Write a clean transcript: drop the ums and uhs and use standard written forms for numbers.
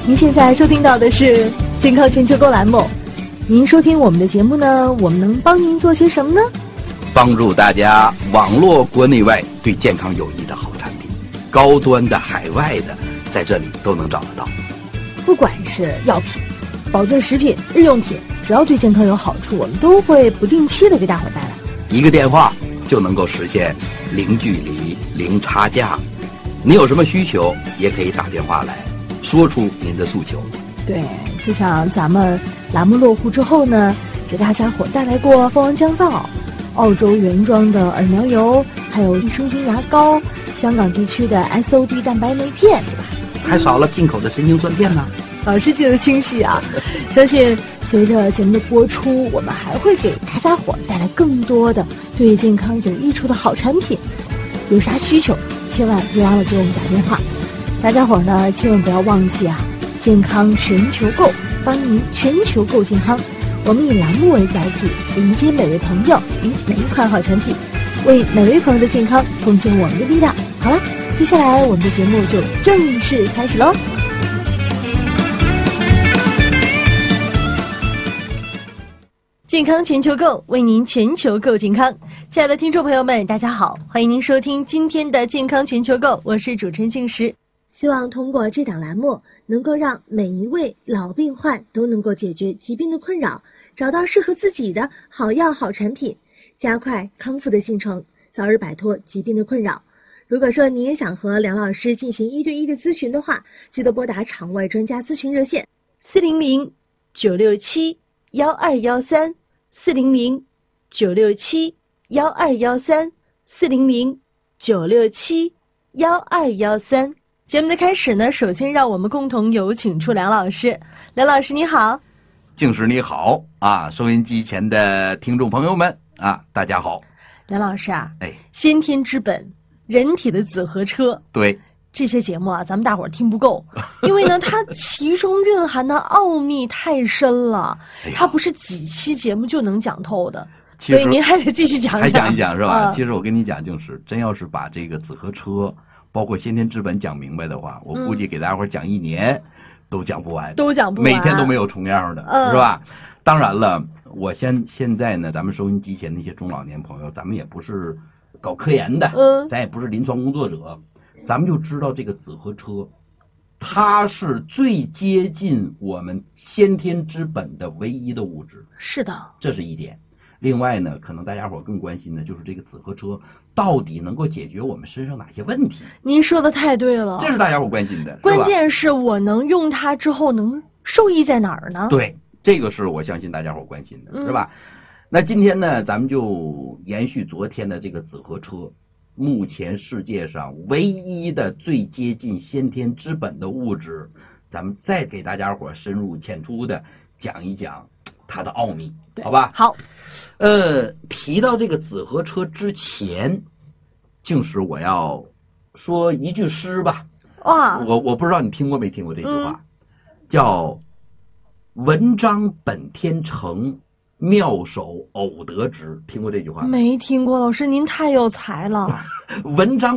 您现在收听到的是健康全球购栏目。您收听我们的节目呢，我们能帮您做些什么呢？ 帮助大家网络国内外对健康有益的好产品，高端的、海外的，在这里都能找得到。 不管是药品、保健食品、日用品，只要对健康有好处，我们都会不定期的给大伙带来。 一个电话就能够实现零距离、零差价。你有什么需求，也可以打电话来说出您的诉求。 对，就像咱们栏目落户之后呢，给大家伙带来过蜂王降噪、澳洲原装的耳苗油，还有益生菌牙膏，香港地区的 SOD 蛋白酶片，对吧？ 还少了进口的神经酸片呢。 老师记得清晰啊！相信随着节目的播出，我们还会给大家伙带来更多的对健康有益处的好产品。有啥需求，千万别忘了给我们打电话。大家伙呢，千万不要忘记啊！健康全球购，帮您全球购健康。我们以栏目为载体，迎接每位朋友与每一款好产品，为每位朋友的健康贡献我们的力量。好了，接下来我们的节目就正式开始喽。健康全球购，为您全球购健康。亲爱的听众朋友们，大家好，欢迎您收听今天的健康全球购，我是主持人静石。希望通过这档栏目，能够让每一位老病患都能够解决疾病的困扰，找到适合自己的好药好产品，加快康复的进程，早日摆脱疾病的困扰。如果说你也想和梁老师进行1对1的咨询的话，记得拨打场外专家咨询热线400-967-1213 400-967-1213 400-967-1213。节目的开始呢，首先让我们共同有请出梁老师。梁老师你好。 静石你好啊，收音机前的听众朋友们啊，大家好。 梁老师啊，先天之本，人体的紫河车， 对， 这些节目啊，咱们大伙儿听不够，因为呢，它其中蕴含的奥秘太深了，它不是几期节目就能讲透的，所以您还得继续讲还讲一讲是吧？其实我跟你讲，就是真要是把这个紫河车，包括先天之本讲明白的话，我估计给大家伙儿讲1年都讲不完， 都讲不完， 每天都没有重样的，是吧？当然了，我现在呢，咱们收音机前那些中老年朋友，咱们也不是搞科研的，咱也不是临床工作者，咱们就知道这个紫河车，它是最接近我们先天之本的唯一的物质。 是的，这是一点。另外呢，可能大家伙更关心的就是这个紫河车到底能够解决我们身上哪些问题。 您说的太对了， 这是大家伙关心的。 关键是我能用它之后能受益在哪儿呢？ 对，这个是我相信大家伙关心的，是吧？那今天呢，咱们就延续昨天的这个紫河车，目前世界上唯一的最接近先天之本的物质，咱们再给大家伙深入浅出的讲一讲它的奥秘，好吧？ 好。 提到这个紫河车之前，静石我要说一句诗吧。 哇， 我不知道你听过没听过这句话，叫文章本天成，妙手偶得之。听过这句话吗？ 没听过，老师您太有才了。 文章